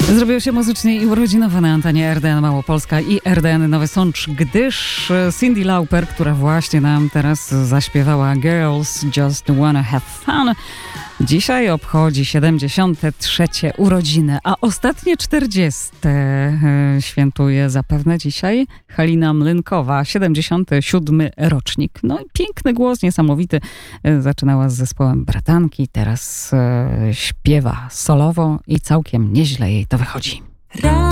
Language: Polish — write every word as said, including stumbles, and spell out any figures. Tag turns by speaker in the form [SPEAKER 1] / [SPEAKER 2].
[SPEAKER 1] Zrobiło się muzycznie i urodzinowo na antenie R D N Małopolska i R D N Nowy Sącz, gdyż Cyndi Lauper, która właśnie nam teraz zaśpiewała Girls Just Wanna Have Fun, dzisiaj obchodzi siedemdziesiąte trzecie urodziny, a ostatnie czterdzieste świętuje zapewne dzisiaj Halina Mlynkowa, siedemdziesiąty siódmy rocznik. No i piękny głos, niesamowity. Zaczynała z zespołem Bratanki, teraz śpiewa solowo i całkiem nieźle jej to wychodzi.